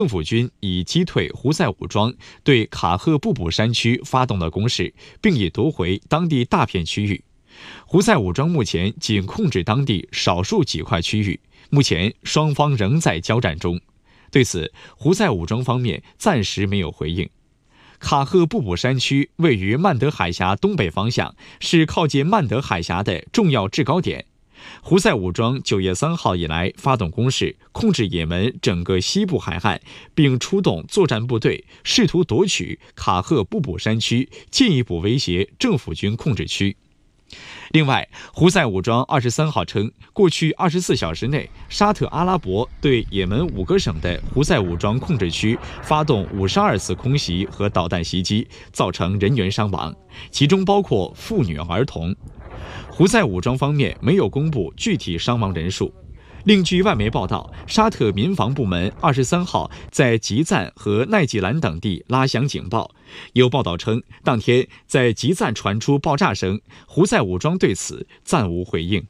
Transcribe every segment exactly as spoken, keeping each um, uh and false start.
政府军以击退胡塞武装对卡赫布卜山区发动了攻势，并已夺回当地大片区域。胡塞武装目前仅控制当地少数几块区域，目前双方仍在交战中。对此，胡塞武装方面暂时没有回应。卡赫布卜山区位于曼德海峡东北方向，是靠近曼德海峡的重要制高点。胡塞武装九月三号以来发动攻势，控制也门整个西部海岸，并出动作战部队，试图夺取卡赫布卜山区，进一步威胁政府军控制区。另外，胡塞武装二十三号称，过去二十四小时内，沙特阿拉伯对也门五个省的胡塞武装控制区发动五十二次空袭和导弹袭击，造成人员伤亡，其中包括妇女儿童。胡塞武装方面没有公布具体伤亡人数。另据外媒报道，沙特民防部门二十三号在吉赞和奈吉兰等地拉响警报。有报道称，当天在吉赞传出爆炸声，胡塞武装对此暂无回应。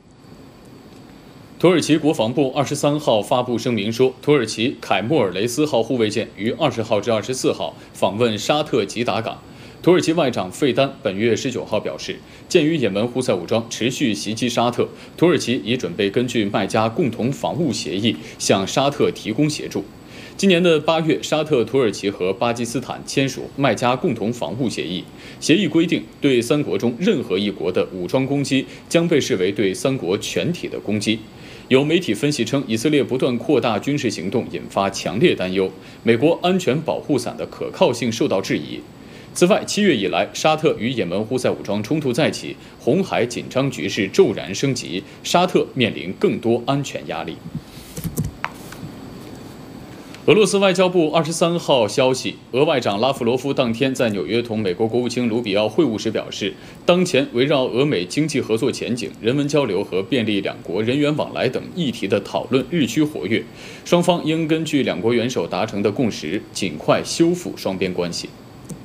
土耳其国防部二十三号发布声明说，土耳其凯莫尔雷斯号护卫舰于二十号至二十四号访问沙特吉达港。土耳其外长费丹本月十九号表示，鉴于也门胡塞武装持续袭击沙特，土耳其已准备根据麦加共同防务协议向沙特提供协助。今年的八月，沙特、土耳其和巴基斯坦签署麦加共同防务协议，协议规定，对三国中任何一国的武装攻击将被视为对三国全体的攻击。有媒体分析称，以色列不断扩大军事行动引发强烈担忧，美国安全保护伞的可靠性受到质疑。此外，七月以来，沙特与也门胡塞武装冲突再起，红海紧张局势骤然升级，沙特面临更多安全压力。俄罗斯外交部二十三号消息，俄外长拉夫罗夫当天在纽约同美国国务卿卢比奥会晤时表示，当前围绕俄美经济合作前景、人文交流和便利两国人员往来等议题的讨论日趋活跃，双方应根据两国元首达成的共识，尽快修复双边关系。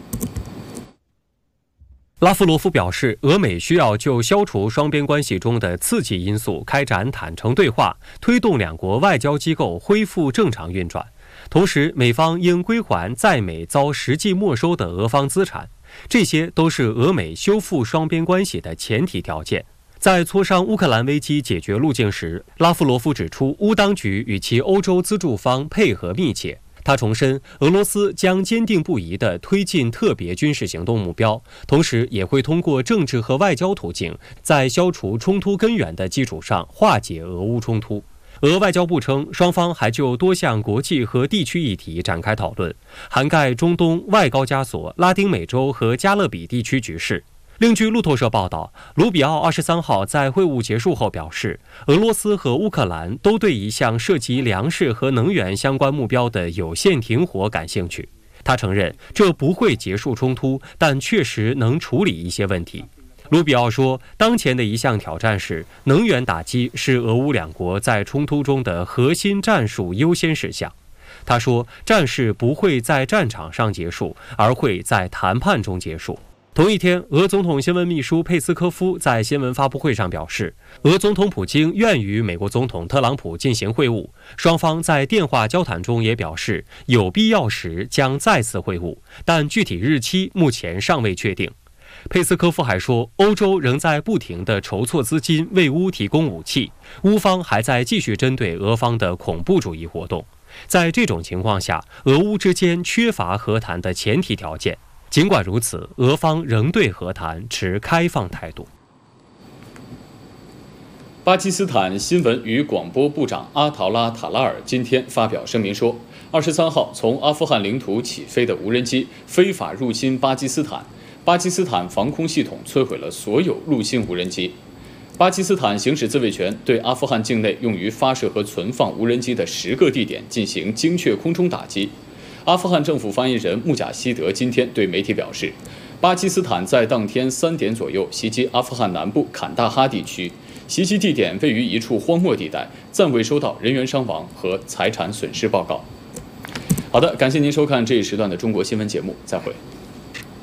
拉夫罗夫表示，俄美需要就消除双边关系中的刺激因素开展坦诚对话，推动两国外交机构恢复正常运转。同时，美方应归还在美遭实际没收的俄方资产，这些都是俄美修复双边关系的前提条件。在磋商乌克兰危机解决路径时，拉夫罗夫指出，乌当局与其欧洲资助方配合密切。他重申，俄罗斯将坚定不移地推进特别军事行动目标，同时也会通过政治和外交途径，在消除冲突根源的基础上化解俄乌冲突。俄外交部称，双方还就多项国际和地区议题展开讨论，涵盖中东、外高加索、拉丁美洲和加勒比地区局势。另据路透社报道，卢比奥二十三号在会晤结束后表示，俄罗斯和乌克兰都对一项涉及粮食和能源相关目标的有限停火感兴趣。他承认这不会结束冲突，但确实能处理一些问题。卢比奥说，当前的一项挑战是能源打击是俄乌两国在冲突中的核心战术优先事项。他说，战事不会在战场上结束，而会在谈判中结束。同一天，俄总统新闻秘书佩斯科夫在新闻发布会上表示，俄总统普京愿与美国总统特朗普进行会晤，双方在电话交谈中也表示，有必要时将再次会晤，但具体日期目前尚未确定。佩斯科夫还说，欧洲仍在不停地筹措资金为乌提供武器，乌方还在继续针对俄方的恐怖主义活动。在这种情况下，俄乌之间缺乏和谈的前提条件。尽管如此，俄方仍对和谈持开放态度。 巴基斯坦新闻与广播部长阿陶拉·塔拉尔今天发表声明说，二十三号从阿富汗领土起飞的无人机非法入侵巴基斯坦，巴基斯坦防空系统摧毁了所有入侵无人机。巴基斯坦行使自卫权，对阿富汗境内用于发射和存放无人机的十个地点进行精确空中打击。阿富汗政府发言人穆贾希德今天对媒体表示，巴基斯坦在当天三点左右袭击阿富汗南部坎大哈地区，袭击地点位于一处荒漠地带，暂未收到人员伤亡和财产损失报告。好的，感谢您收看这一时段的中国新闻节目，再会。